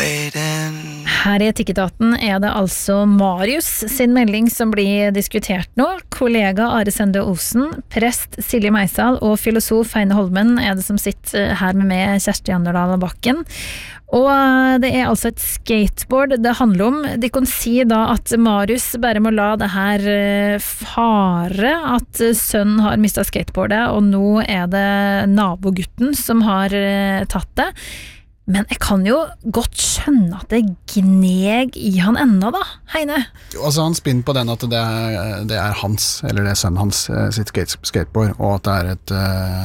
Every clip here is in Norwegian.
Her I Etikketaten det altså Marius sin melding som blir diskutert nå. Kollega Are Sende Osen, prest Silje Meisal og filosof Heine Holmen det som sitter her med meg, Kjersti Anderdal Bakken. Og det altså et skateboard det handler om. De kan si da at Marius bare må la det her fare, at sønnen har mistet skateboardet, og nå det nabogutten som har tatt det. Men jeg kan jo godt skjønne at det gneg I han enda da, Heine. Altså han spinner på den at det hans, eller det sønnen hans sitt skateboard, og at det et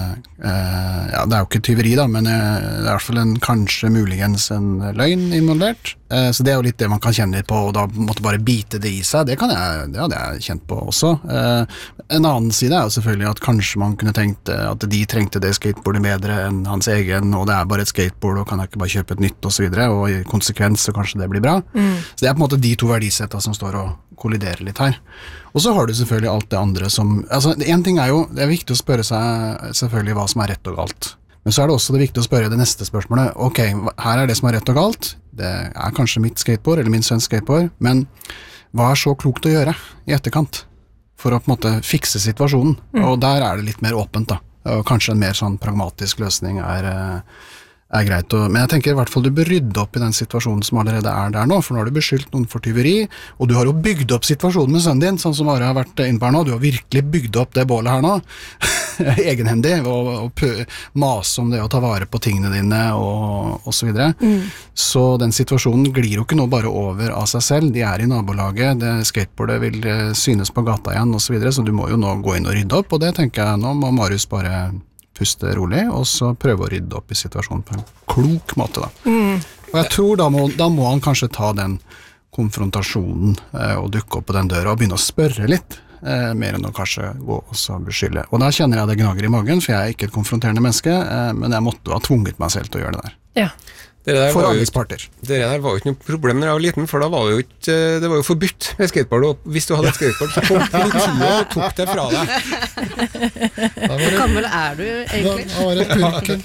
ja, det jo ikke tyveri da, men det I hvert fall kanskje muligens en løgn involvert. Så det jo litt det man kan kjenne litt på, og da måtte bare bite det I seg. Det hadde jeg kjent på også. En annen side jo selvfølgelig at kanskje man kunne tenkt at de trengte det skateboardet bedre enn hans egen, og det bare et skateboard, og kan jeg ikke bare kjøpe et nytt og så videre, og I konsekvens så kanskje det blir bra. Så det på en måte de to verdisettene som står og kolliderer litt her. Og så har du selvfølgelig alt det andre som, altså en ting jo, det viktig å spørre seg selvfølgelig hva som rett og galt. Men så det også det viktig å spørre det neste spørsmålet. Ok, her det som rett og galt. Det kanskje mitt skateboard, eller min sønns skateboard, men hva så klokt å gjøre I etterkant for å på en måte fikse situasjonen? Og der det litt mer åpent da. Og kanskje en mer sånn pragmatisk løsning greit. Men jeg tenker I hvert fall du bør rydde opp I den situasjonen som allerede der nå, for nå har du beskyldt noen for tyveri, og du har jo bygd opp situasjonen med sønnen din, sånn som Are har vært inne på her nå. Du har virkelig bygd opp det bålet her nå, egenhendig, og mase om det å ta vare på tingene dine, og så videre. Så den situasjonen glir jo ikke nå bare over av seg selv. De I nabolaget, det skateboardet vil synes på gata igjen, og så videre, så du må jo nå gå inn og rydde opp, og det tenker jeg nå må Marius bare puste rolig, og så prøve å rydde opp I situasjonen på en klok måte da. Og jeg tror da må han kanskje ta den konfrontasjonen og dukke opp på den døra og begynne å spørre litt, mer enn å kanskje gå og så beskylde. Og da kjenner jeg det gnager I magen, for jeg ikke et konfronterende menneske, men jeg måtte ha tvunget meg selv til å gjøre det der. Ja. For alle parter. Det der var jo ikke noe problem når jeg var liten, for da var det jo forbudt med skateboard, og hvis du hadde et skateboard, så kom politiet og tok det fra deg. Hvor gammel du egentlig? Da var det purken.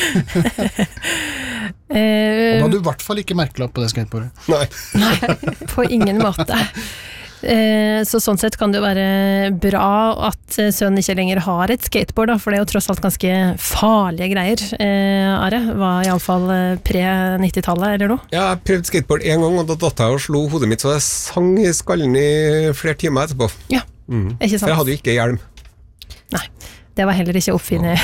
Og da hadde du I hvert fall ikke merkelapp på det skateboardet. Nei, på ingen måte. Så sånn sett kan det jo være bra at sønnen ikke lenger har et skateboard da, for det jo tross alt ganske farlige greier. Are, var I alle fall pre-90-tallet eller noe? Ja, jeg prøvde skateboard en gang, og da datt jeg og slo hodet mitt, så jeg sang I skallen I flere timer etterpå. Ja, ikke sant? For jeg hadde jo ikke hjelm. Nei, det var heller ikke oppfinnet.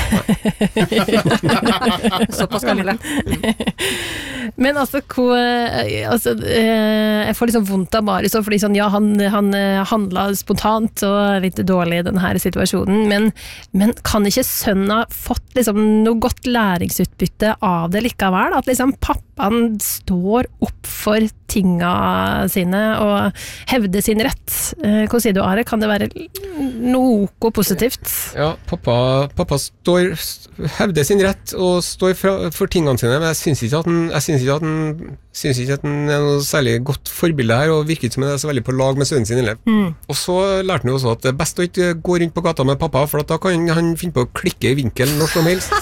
Såpass gammel. Men altså, jeg får liksom vondt av Marius, fordi sånn, ja, han handlet spontant og litt dårlig I denne situasjonen, men kan ikke sønnen ha fått liksom, noe godt læringsutbytte av det likevel? At liksom, pappaen står opp for tingene sine og hevder sin rett. Hva sier du, Are? Kan det være noe positivt? Ja, pappa hevder sin rett og står for tingene sine, men jeg synes ikke at han noe særlig godt forbilde her, og virker ikke som han så veldig på lag med sønnen sin heller. Og så lærte han jo også at det er best å ikke gå rundt på gata med pappa, for da kan han finne på å klikke I vinkelen når som helst.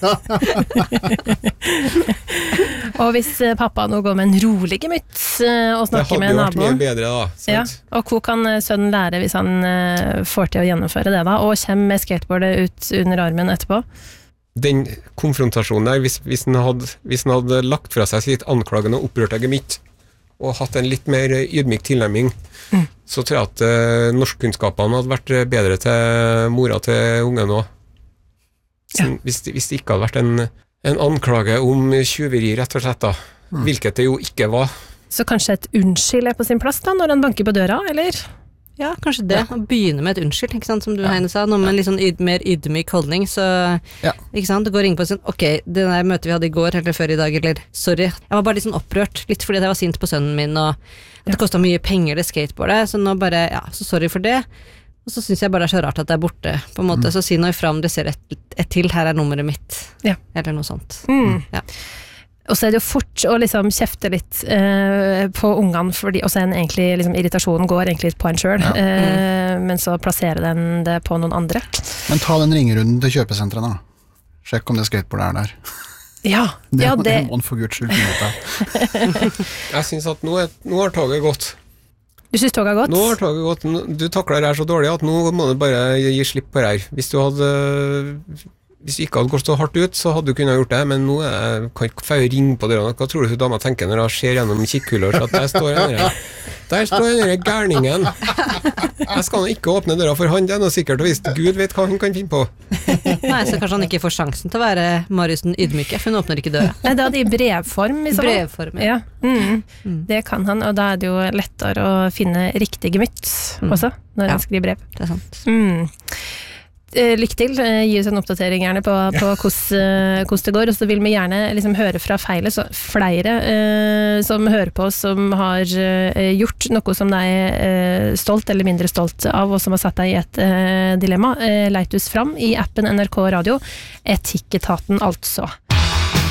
Og hvis pappa nå går med en rolig gemytt og snakker med naboen. Det hadde jo vært mye bedre da, sant? Ja, og hva kan sønnen lære hvis han får til å gjennomføre det da, og kommer med skateboardet ut under armen etterpå? Den konfrontasjonen der, hvis han hadde lagt fra seg litt anklagende og opprørte gemytt, og hatt en litt mer ydmyk tilnærming, så tror jeg at norskkunnskapene hadde vært bedre til mora til ungen også. Ja. Hvis det ikke hadde vært en anklage om tjuveri rett og slett da, hvilket det jo ikke var. Så kanskje et unnskyld på sin plass da, når han banker på døra, eller? Ja, kanskje det. Å begynne med et unnskyld, ikke sant, som du Heine sa, noe med en litt sånn mer ydmyk holdning, så, ikke sant, du går inn på sånn, ok, det der møtet vi hadde I går, eller før I dag, eller, sorry, jeg var bare litt sånn opprørt, litt fordi jeg var sint på sønnen min, og det kostet mye penger det skateboardet, så nå bare, så sorry for det, og så synes jeg bare det så rart at det borte, på en måte, så si noe ifra om det ser et til, her nummeret mitt, eller noe sånt. Ja. Og så det jo fort å liksom kjefte litt på ungene, og så egentlig liksom, irritasjonen går egentlig litt på en selv, men så plasserer den det på noen andre. Men ta den ringerunden til kjøpesenteret da. Sjekk om det skateboardet der. Det må han for Guds skyld finne ut av. Jeg synes at nå har toget gått. Du synes toget har gått? Nå har toget gått. Du takler det her så dårlig at nå må du bare gi slipp på det her. Hvis du ikke hadde gått så hardt ut, så hadde du kunnet gjort det, men nå kan ikke få ringe på dere. Hva tror du dama tenker når hun ser gjennom kikkhullet og at der står denne gærningen. Jeg skal ikke åpne døra for han, det er noe sikkert, og hvis Gud vet hva hun kan finne på. Nei, så kanskje han ikke får sjansen til å være Marius den ydmyke, for hun åpner ikke døra. Nei, da er det i brevform. Brevform, ja. Det kan han, og da er det jo lettere å finne riktig gemytt også, når han skriver brev. Det er sant. Lykke til, gi oss en oppdatering gjerne på hvordan det går, og så vil vi gjerne liksom høre fra flere som hører på oss, som har gjort noe som de er stolt eller mindre stolt av, og som har satt deg i et dilemma. Leit oss fram i appen NRK Radio, Etikketaten altså.